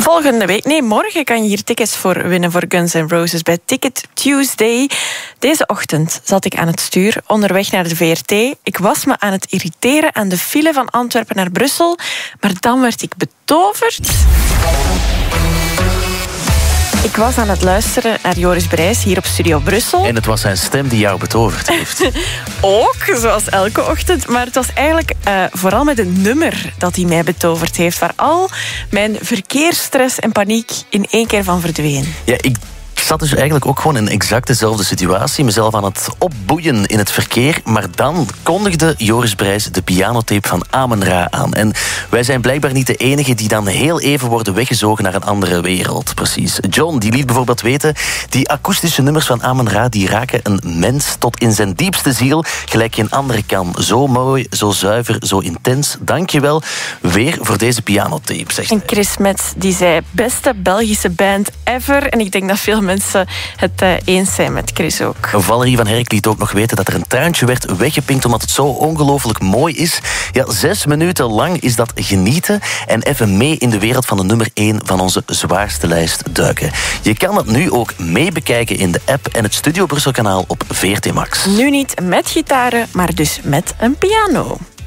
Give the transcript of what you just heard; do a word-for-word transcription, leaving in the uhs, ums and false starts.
Volgende week, nee, morgen kan je hier tickets voor winnen voor Guns N' Roses bij Ticket Tuesday. Deze ochtend zat ik aan het stuur, onderweg naar de V R T. Ik was me aan het irriteren aan de file van Antwerpen naar Brussel, maar dan werd ik betoverd. Ik was aan het luisteren naar Joris Brijs hier op Studio Brussel. En het was zijn stem die jou betoverd heeft. Ook, zoals elke ochtend. Maar het was eigenlijk uh, vooral met een nummer dat hij mij betoverd heeft. Waar al mijn verkeersstress en paniek in één keer van verdween. Ja, ik... Ik zat dus eigenlijk ook gewoon in exact dezelfde situatie. Mezelf aan het opboeien in het verkeer. Maar dan kondigde Joris Brijs de pianotape van Amen-Ra aan. En wij zijn blijkbaar niet de enigen die dan heel even worden weggezogen naar een andere wereld. Precies. John, die liet bijvoorbeeld weten, die akoestische nummers van Amen-Ra die raken een mens tot in zijn diepste ziel, gelijk geen andere kan. Zo mooi, zo zuiver, zo intens. Dank je wel weer voor deze pianotape, zegt En Chris Metz, die zei, beste Belgische band ever. En ik denk dat veel mensen het uh, eens zijn met Chris ook. Valerie van Herk liet ook nog weten dat er een tuintje werd weggepinkt omdat het zo ongelooflijk mooi is. Ja, zes minuten lang is dat genieten en even mee in de wereld van de nummer één van onze zwaarste lijst duiken. Je kan dat nu ook mee bekijken in de app en het Studio Brussel kanaal op V R T Max. Nu niet met gitaren, maar dus met een piano.